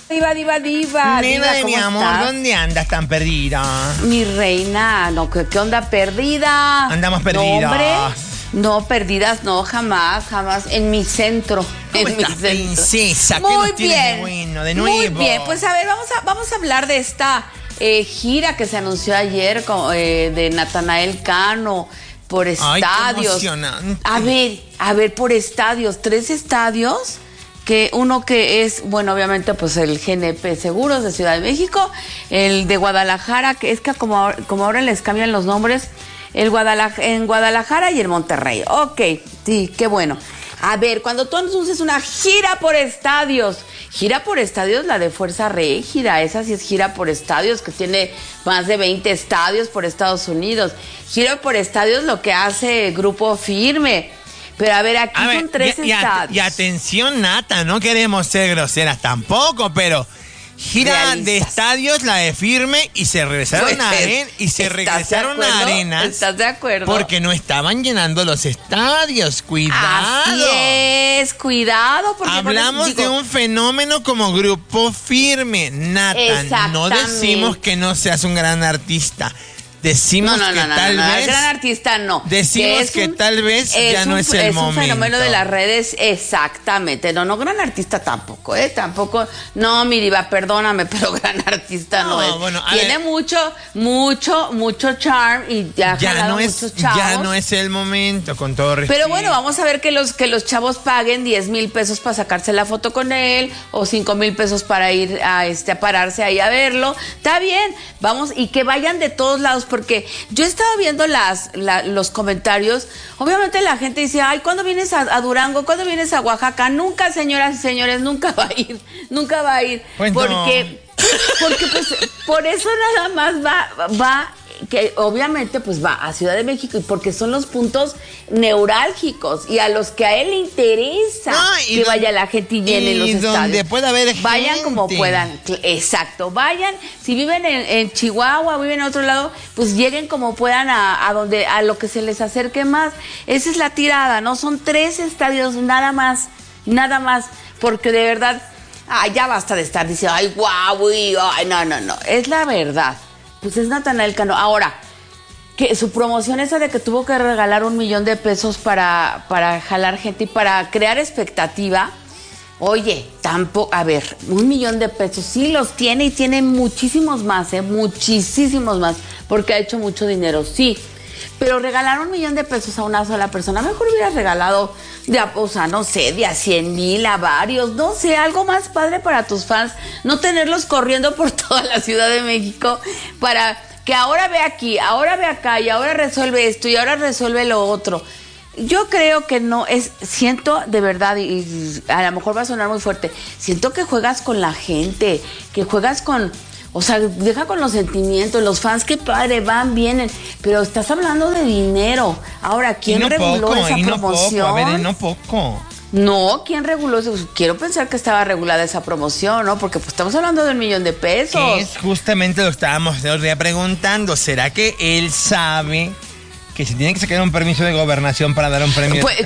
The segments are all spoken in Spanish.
Diva, Nena de mi amor, estás? ¿dónde andas tan perdida? Mi reina, no, ¿qué onda perdida? Andamos perdidas. No, hombre, no, perdidas, no, jamás, en mi centro. ¿Cómo en mi estás, centro. princesa? ¿Qué Muy nos tienes bien, de bueno, de nuevo? muy bien, pues a ver, vamos a hablar de esta gira que se anunció ayer de Natanael Cano por estadios. Ay, qué emocionante. A ver, por estadios, 3 estadios. Que uno que es, bueno, obviamente, pues el GNP Seguros de Ciudad de México, el de Guadalajara, que es que como ahora les cambian los nombres, en Guadalajara y en Monterrey. Ok, sí, qué bueno. A ver, cuando tú anuncias una gira por estadios, la de Fuerza Régida, esa sí es gira por estadios, que tiene más de 20 estadios por Estados Unidos. Gira por estadios lo que hace Grupo Firme. Pero a ver, aquí son 3 estadios. Y atención, Nata, no queremos ser groseras tampoco, pero gira realistas. De estadios la de Firme y se regresaron a arenas. ¿Estás de acuerdo? Porque no estaban llenando los estadios. Cuidado. Así es, cuidado. Porque hablamos de un fenómeno como Grupo Firme, Nata. No decimos que no seas un gran artista. Decimos que tal vez. Gran artista no. Decimos que tal vez ya no es el momento. Es un fenómeno de las redes, exactamente. No, gran artista tampoco, Tampoco. No, mi diva, perdóname, pero gran artista no es. Bueno, tiene mucho charm y ya no es muchos chavos. Ya no es el momento, con todo respeto. Pero bueno, vamos a ver que los chavos paguen 10,000 pesos para sacarse la foto con él o 5,000 pesos para ir a pararse ahí a verlo. Está bien, vamos, y que vayan de todos lados. Porque yo he estado viendo los comentarios. Obviamente la gente dice, ay, ¿cuándo vienes a Durango? ¿Cuándo vienes a Oaxaca? Nunca, señoras y señores, nunca va a ir. Pues porque pues por eso nada más va que obviamente pues va a Ciudad de México, y porque son los puntos neurálgicos y a los que a él le interesa que vaya la gente y llene los estadios. Donde pueda haber gente. Vayan como puedan, exacto, vayan, si viven en Chihuahua, viven en otro lado, pues lleguen como puedan a lo que se les acerque más. Esa es la tirada, ¿no? Son 3 estadios, nada más, porque de verdad, ya basta de estar diciendo, ay, guau, ay, no, es la verdad. Pues es Natanael Cano. Ahora, que su promoción esa de que tuvo que regalar $1 millón para jalar gente y para crear expectativa. Oye, tampoco, a ver, $1 millón sí los tiene y tiene muchísimos más, porque ha hecho mucho dinero, sí. Pero regalar $1 millón a una sola persona, mejor hubiera regalado de a 100,000 a varios, no sé, algo más padre para tus fans, no tenerlos corriendo por toda la Ciudad de México para que ahora ve aquí, ahora ve acá, y ahora resuelve esto, y ahora resuelve lo otro. Yo creo que siento de verdad, y a lo mejor va a sonar muy fuerte, siento que juegas con la gente, que juegas con... O sea, deja con los sentimientos, los fans, qué padre, van, vienen, pero estás hablando de dinero. Ahora, ¿quién reguló esa promoción? No poco. No, ¿quién reguló eso? Quiero pensar que estaba regulada esa promoción, ¿no? Porque pues estamos hablando de $1 millón. Que es justamente lo que estábamos el otro día preguntando. ¿Será que él sabe que se tiene que sacar un permiso de gobernación para dar un premio? Pues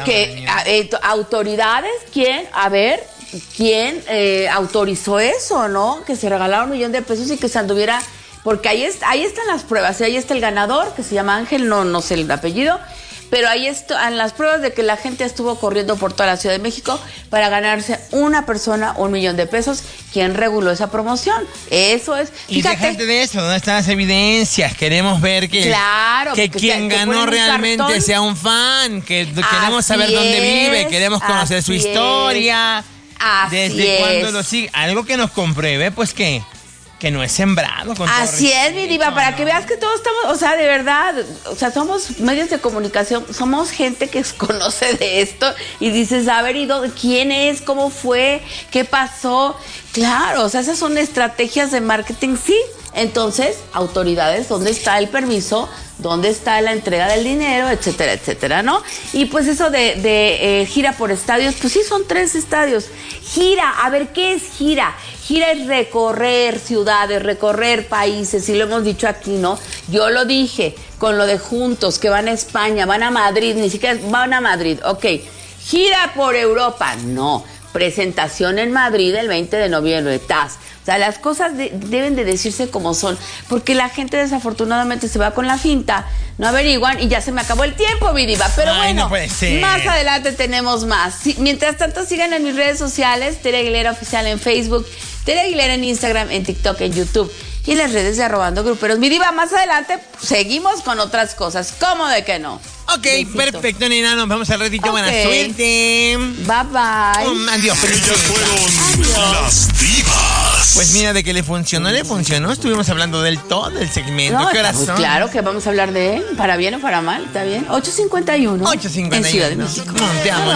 autoridades, ¿quién? A ver... ¿Quién autorizó eso, no? Que se regalara $1 millón y que se anduviera... Porque ahí están las pruebas, ahí está el ganador, que se llama Ángel, no sé el apellido, pero ahí están las pruebas de que la gente estuvo corriendo por toda la Ciudad de México para ganarse una persona $1 millón. ¿Quién reguló esa promoción? Eso es. Y déjate de eso, ¿dónde están las evidencias? Queremos ver que quien ganó realmente sea un fan, que queremos saber dónde vive, queremos conocer su historia. ¿Desde cuándo lo sigue? Algo que nos compruebe, pues que no es sembrado. Así es, mi diva, para que veas que todos estamos, o sea, de verdad, o sea, somos medios de comunicación, somos gente que conoce de esto y dices, a ver, ¿y quién es? ¿Cómo fue? ¿Qué pasó? Claro, o sea, esas son estrategias de marketing, sí. Entonces, autoridades, ¿dónde está el permiso? ¿Dónde está la entrega del dinero? Etcétera, etcétera, ¿no? Y pues eso de gira por estadios, pues sí, son 3 estadios. Gira, a ver, ¿qué es gira? Gira es recorrer ciudades, recorrer países, y lo hemos dicho aquí, ¿no? Yo lo dije con lo de Juntos, que van a España, van a Madrid, ni siquiera van a Madrid, ok. Gira por Europa, no. Presentación en Madrid el 20 de noviembre, sea, las cosas deben de decirse como son, porque la gente desafortunadamente se va con la finta, no averiguan y ya se me acabó el tiempo, mi diva. Pero bueno, no puede ser. Más adelante tenemos más. Sí, mientras tanto, sigan en mis redes sociales, Tere Aguilera Oficial en Facebook, Tere Aguilera en Instagram, en TikTok, en YouTube y en las redes de Arrobando Gruperos. Mi diva, más adelante seguimos con otras cosas. ¿Cómo de que no? Ok, besito. Perfecto, nena. Nos vemos al ratito. Buena suerte. Bye, bye. Adiós. Ellas fueron las divas. Pues mira, de que le funcionó. Estuvimos hablando del todo del segmento. No, ¿qué horas son? Claro que vamos a hablar de él, para bien o para mal. ¿Está bien? 8:51. 8:51. En Ciudad de México. No, te amo.